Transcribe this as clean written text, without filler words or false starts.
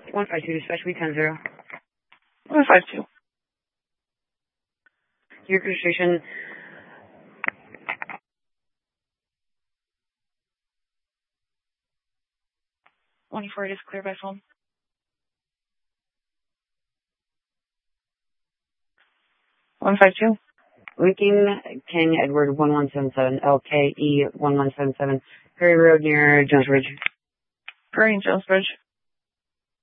152, dispatch B10-0. 152. Your cruise station. It is clear by phone. 152. Lincoln King Edward 1177, LKE 1177, Perry Road near Jonesbridge. Perry and Jonesbridge.